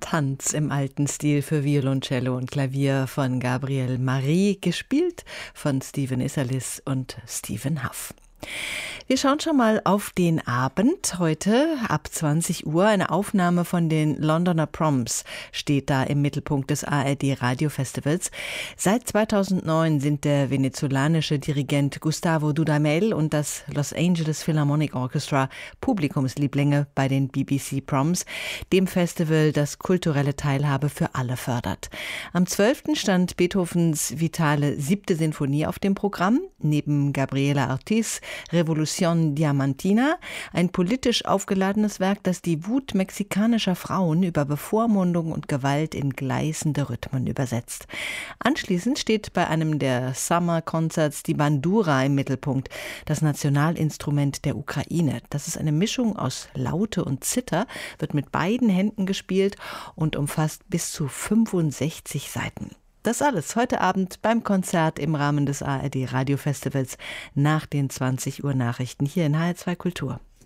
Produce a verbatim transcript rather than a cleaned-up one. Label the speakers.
Speaker 1: Tanz im alten Stil für Violoncello und Klavier von Gabriel Marie, gespielt von Stephen Isserlis und Stephen Huff. Wir schauen schon mal auf den Abend. Heute ab zwanzig Uhr eine Aufnahme von den Londoner Proms steht da im Mittelpunkt des A R D Radiofestivals. Seit zweitausendneun sind der venezolanische Dirigent Gustavo Dudamel und das Los Angeles Philharmonic Orchestra Publikumslieblinge bei den B B C Proms, dem Festival, das kulturelle Teilhabe für alle fördert. Am zwölften stand Beethovens vitale siebte Sinfonie auf dem Programm, neben Gabriela Ortiz Revolución Diamantina, ein politisch aufgeladenes Werk, das die Wut mexikanischer Frauen über Bevormundung und Gewalt in gleißende Rhythmen übersetzt. Anschließend steht bei einem der Summer Concerts die Bandura im Mittelpunkt, das Nationalinstrument der Ukraine. Das ist eine Mischung aus Laute und Zither, wird mit beiden Händen gespielt und umfasst bis zu fünfundsechzig Seiten. Das alles heute Abend beim Konzert im Rahmen des A R D Radiofestivals nach den zwanzig Uhr Nachrichten hier in H R zwei Kultur.